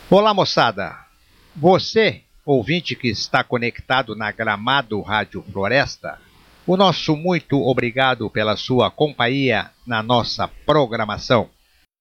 Olá, moçada! Você, ouvinte que está conectado na Gramado Rádio Floresta, o nosso muito obrigado pela sua companhia na nossa programação.